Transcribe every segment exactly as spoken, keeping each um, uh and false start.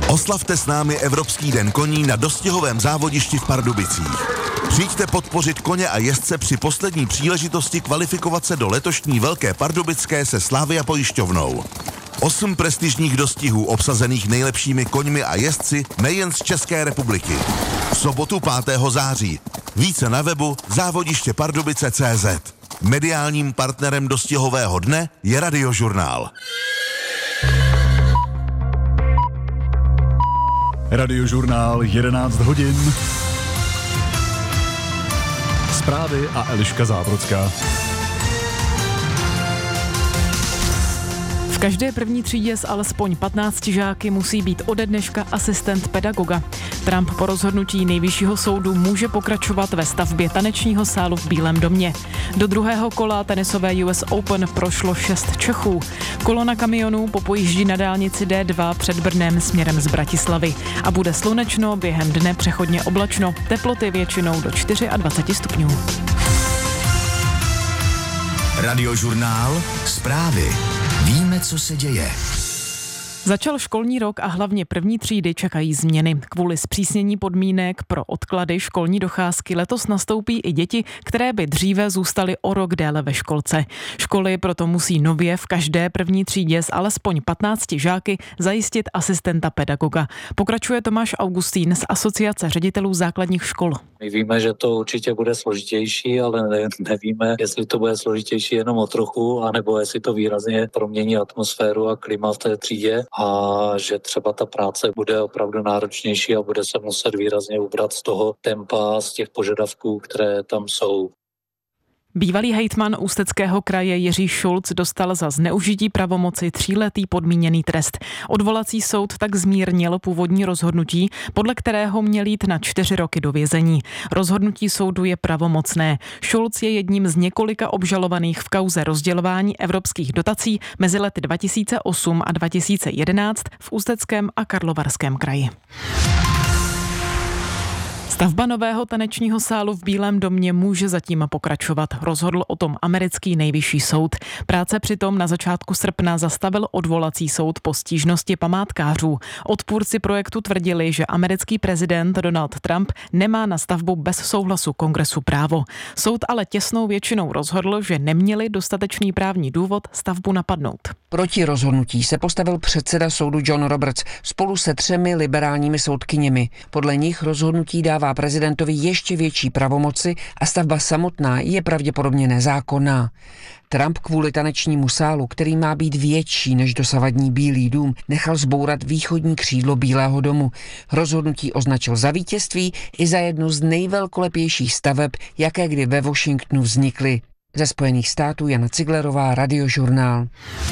Oslavte s námi Evropský den koní na dostihovém závodišti v Pardubicích. Přijďte podpořit koně a jezdce při poslední příležitosti kvalifikovat se do letošní Velké Pardubické se Slavia pojišťovnou. Osm prestižních dostihů obsazených nejlepšími koňmi a jezdci nejen z České republiky. V sobotu pátého září. Více na webu závodiště pardubice tečka cé zet. Mediálním partnerem dostihového dne je Radiožurnál. Radiožurnál jedenáct hodin. Zprávy a Eliška Zábrodská. V každé první třídě s alespoň patnácti žáky musí být ode dneška asistent pedagoga. Trump po rozhodnutí nejvyššího soudu může pokračovat ve stavbě tanečního sálu v Bílém domě. Do druhého kola tenisové U S Open prošlo šest Čechů. Kolona kamionů popojíždí na dálnici D dva před Brnem směrem z Bratislavy. A bude slunečno, během dne přechodně oblačno, teploty většinou do dvacet čtyři stupňů. Radiožurnál, zprávy. Víme, co se děje. Začal školní rok a hlavně první třídy čekají změny. Kvůli zpřísnění podmínek pro odklady školní docházky letos nastoupí i děti, které by dříve zůstaly o rok déle ve školce. Školy proto musí nově v každé první třídě s alespoň patnácti žáky zajistit asistenta pedagoga. Pokračuje Tomáš Augustín z Asociace ředitelů základních škol. My víme, že to určitě bude složitější, ale ne, nevíme, jestli to bude složitější jenom o trochu, anebo jestli to výrazně promění atmosféru a klima v té třídě a že třeba ta práce bude opravdu náročnější a bude se muset výrazně ubrat z toho tempa, z těch požadavků, které tam jsou. Bývalý hejtman Ústeckého kraje Jiří Šulc dostal za zneužití pravomoci tříletý podmíněný trest. Odvolací soud tak zmírnil původní rozhodnutí, podle kterého měl jít na čtyři roky do vězení. Rozhodnutí soudu je pravomocné. Šulc je jedním z několika obžalovaných v kauze rozdělování evropských dotací mezi lety dva tisíce osm a dva tisíce jedenáct v Ústeckém a Karlovarském kraji. Stavba nového tanečního sálu v Bílém domě může zatím pokračovat, rozhodl o tom americký nejvyšší soud. Práce přitom na začátku srpna zastavil odvolací soud po stížnosti památkářů. Odpůrci projektu tvrdili, že americký prezident Donald Trump nemá na stavbu bez souhlasu kongresu právo. Soud ale těsnou většinou rozhodl, že neměli dostatečný právní důvod stavbu napadnout. Proti rozhodnutí se postavil předseda soudu John Roberts spolu se třemi liberálními soudkyněmi. Podle nich rozhodnutí dává prezidentovi ještě větší pravomoci a stavba samotná je pravděpodobně nezákonná. Trump kvůli tanečnímu sálu, který má být větší než dosavadní Bílý dům, nechal zbourat východní křídlo Bílého domu. Rozhodnutí označil za vítězství i za jednu z nejvelkolepějších staveb, jaké kdy ve Washingtonu vznikly. Ze Spojených států Jana Ciglerová, Radiožurnál.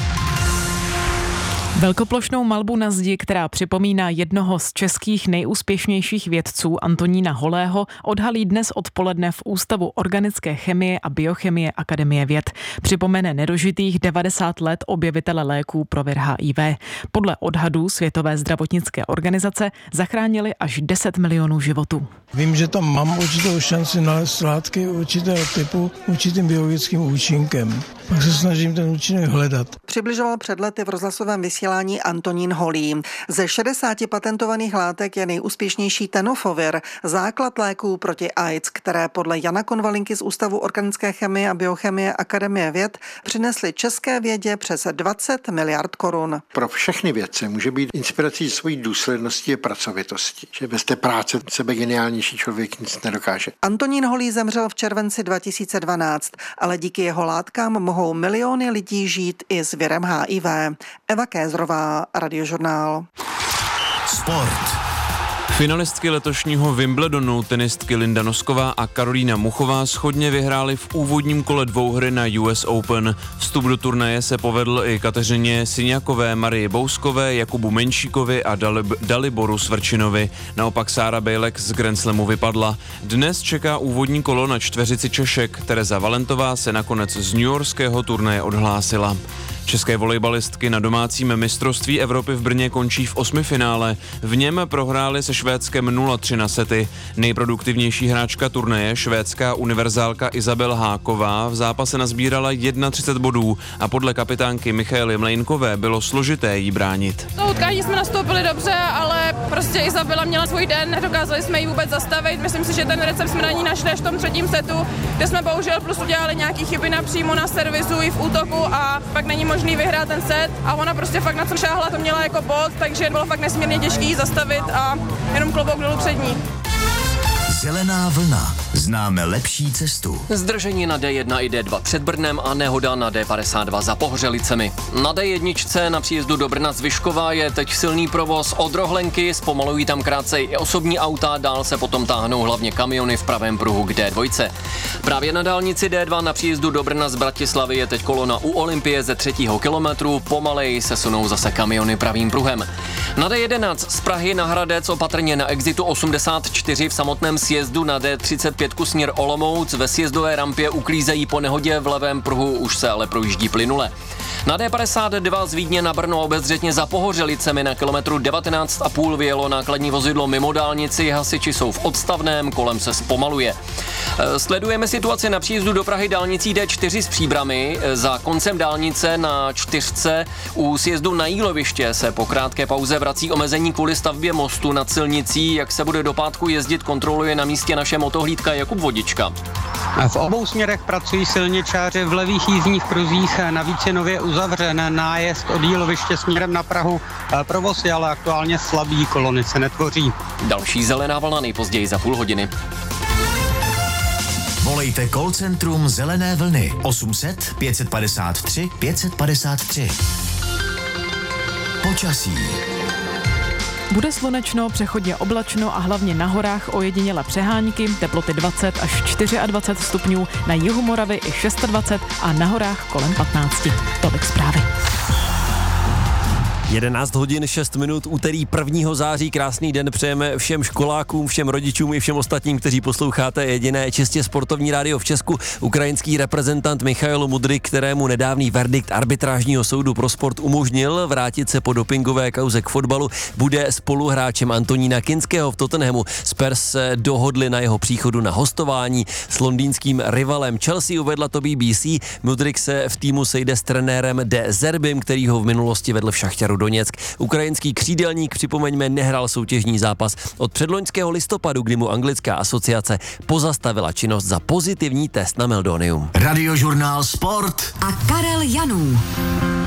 Velkoplošnou malbu na zdi, která připomíná jednoho z českých nejúspěšnějších vědců Antonína Holého, odhalí dnes odpoledne v Ústavu organické chemie a biochemie Akademie věd. Připomene nedožitých devadesát let objevitele léků pro vir H I V. Podle odhadů Světové zdravotnické organizace zachránili až deset milionů životů. Vím, že tam mám určitou šanci nalézt látky určitého typu určitým biologickým účinkem. Pak se snažím ten účinek hledat. Přibližoval před lety v rozhlasovém vysílání Antonín Holý. Ze šedesáti patentovaných látek je nejúspěšnější tenofovir, základ léků proti AIDS, které podle Jana Konvalinky z Ústavu organické chemie a biochemie Akademie věd přinesly české vědě přes dvacet miliard korun. Pro všechny vědce může být inspirací svojí důslednosti a pracovitosti, že bez té práce sebegeniálnější člověk nic nedokáže. Antonín Holý zemřel v červenci dva tisíce dvanáct, ale díky jeho látkám mohou miliony lidí žít i s virem H I V. Eva Kézrová, Radiožurnál. Sport. Finalistky letošního Wimbledonu, tenistky Linda Nosková a Karolína Muchová shodně vyhrály v úvodním kole dvouhry na U S Open. Vstup do turnaje se povedl i Kateřině Syňakové, Marii Bouskové, Jakubu Menšíkovi a Dalib- Daliboru Svrčinovi. Naopak Sára Bejlek z Grand Slamu vypadla. Dnes čeká úvodní kolo na čtveřici Češek. Tereza Valentová se nakonec z newyorského turnaje odhlásila. České volejbalistky na domácím mistrovství Evropy v Brně končí v osmifinále. V něm prohrály se Švédskem nula tři na sety. Nejproduktivnější hráčka turnaje, švédská univerzálka Izabel Háková, v zápase nazbírala třicet jedna bodů a podle kapitánky Michaely Mlejnkové bylo složité jí bránit. To utkání jsme nastoupili dobře, ale prostě Izabela měla svůj den, nedokázali jsme ji vůbec zastavit. Myslím si, že ten recept jsme na ní našli až v tom třetím setu, kde jsme bohužel plus udělali nějaký chyby napřímo na servisu i v útoku a pak není možný vyhrát ten set a ona prostě fakt na co šáhla, to měla jako bod, takže bylo fakt nesmírně těžký zastavit a jenom klobouk dolů před ní. Zelená vlna. Známe lepší cestu. Zdržení na D jedna i D dva před Brnem a nehoda na D padesát dva za Pohořelicemi. Na D jedna na příjezdu do Brna z Vyškova je teď silný provoz od Rohlenky, zpomalují tam krátce i osobní auta, dál se potom táhnou hlavně kamiony v pravém pruhu k D dva. Právě na dálnici D dva na příjezdu do Brna z Bratislavy je teď kolona u Olympie ze třetího kilometru, pomaleji se sunou zase kamiony pravým pruhem. Na D jedenáct z Prahy na Hradec opatrně na exitu osmdesát čtyři v samotném sjezdu na D třicet pět směr Olomouc, ve sjezdové rampě uklízejí po nehodě, v levém pruhu už se ale projíždí plynule. Na D padesát dva z Vídně na Brno obezřetně za Pohořelicemi na kilometru devatenáct a půl vyjelo nákladní vozidlo mimo dálnici, hasiči jsou v odstavném, kolem se zpomaluje. Sledujeme situaci na příjezdu do Prahy dálnicí D čtyři s Příbrami. Za koncem dálnice na čtyřce u sjezdu na Jíloviště se po krátké pauze vrací omezení kvůli stavbě mostu nad silnicí. Jak se bude do pátku jezdit, kontroluje na místě naše motohlídka Jakub Vodička. V obou směrech pracují silničáři v levých jízdních pruzích, navíc je nově uzavřen nájezd od Jíloviště směrem na Prahu. Provoz je ale aktuálně slabý, kolony se netvoří. Další zelená vlna nejpozději za půl hodiny. Volejte call centrum Zelené vlny osm set pět padesát tři pět padesát tři. Počasí. Bude slunečno, přechodně oblačno a hlavně na horách ojediněle přehánky, teploty dvacet až dvacet čtyři stupňů, na jihu Moravy i dvacet šest a na horách kolem patnáct. Tolik zprávy. jedenáct hodin šest minut, úterý prvního září, krásný den přejeme všem školákům, všem rodičům i všem ostatním, kteří posloucháte jediné čistě sportovní rádio v Česku. Ukrajinský reprezentant Michail Mudryk, kterému nedávný verdikt arbitrážního soudu pro sport umožnil vrátit se po dopingové kauze k fotbalu, bude spoluhráčem Antonína Kinského v Tottenhamu. Spurs se dohodli na jeho příchodu na hostování s londýnským rivalem Chelsea, uvedla to B B C. Mudryk se v týmu sejde s trenérem De Zerbim, který ho v minulosti vedl v Šachtaru Doněck. Ukrajinský křídelník, připomeňme, nehrál soutěžní zápas od předloňského listopadu, kdy mu anglická asociace pozastavila činnost za pozitivní test na meldonium. Radiožurnál Sport a Karel Janů.